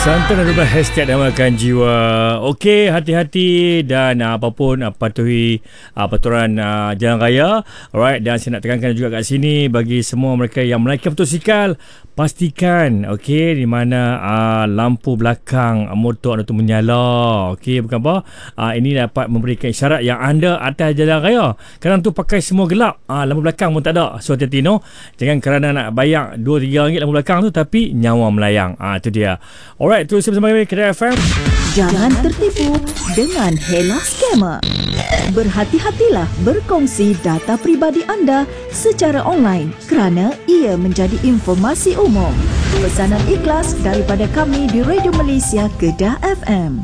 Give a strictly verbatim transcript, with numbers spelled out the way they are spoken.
Santan dan rumah hashtag namakan jiwa. Okey, hati-hati dan uh, apapun uh, patuhi uh, peraturan uh, jalan raya. Alright, dan saya nak tekankan juga kat sini bagi semua mereka yang menaiki motosikal, pastikan okey di mana uh, lampu belakang uh, motor anda tu menyala. Okey, bukan apa? Uh, ini dapat memberikan isyarat yang anda atas jalan raya. Kadang tu pakai semua gelap, uh, lampu belakang pun tak ada. So hati-hati no. Jangan kerana nak bayar dua tiga ringgit lampu belakang tu tapi nyawa melayang. Ah uh, itu dia. Alright, terus bersama kami Kedai F M. Jangan tertipu dengan hela scammer. Berhati-hatilah berkongsi data peribadi anda secara online kerana ia menjadi informasi umum. Pesanan ikhlas daripada kami di Radio Malaysia Kedah F M.